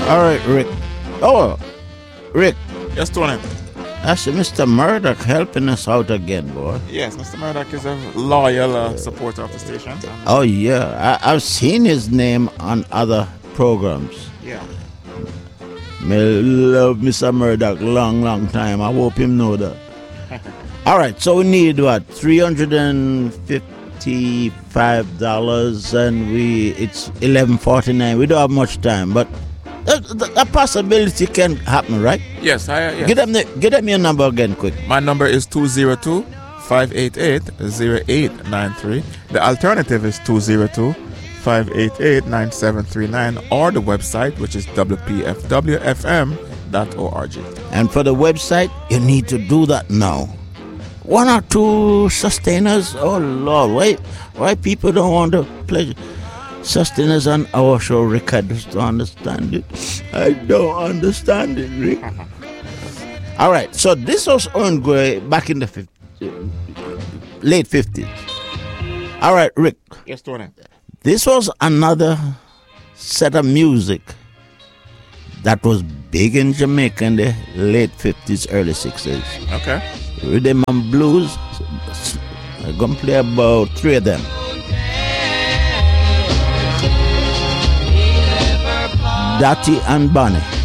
All right, Rick. Oh, Rick. Yes, Tony. That's Mr. Murdoch helping us out again, boy. Yes, Mr. Murdoch is a loyal supporter of the station. Oh, yeah. I've seen his name on other programs. Yeah. Me love Mr. Murdoch long time. I hope him know that. All right, so we need what? $355 and it's 11:49. We don't have much time, but that possibility can happen, right? Yes, yes. Get them your number again, quick. My number is 202-588-0893. The alternative is 202-588-9739, or the website, which is wpfwfm.org. And for the website, you need to do that now. 1 or 2 sustainers. Oh Lord, why people don't want to play sustainers on our show, Rick? I just don't understand it. I don't understand it, Rick. All right, so this was Earl Grey back in the late 50s. All right, Rick. Yes, Tony. This was another set of music that was big in Jamaica in the late 50s, early 60s. Okay. Rhythm and blues. I'm going to play about 3 of them. Dottie and Bonnie.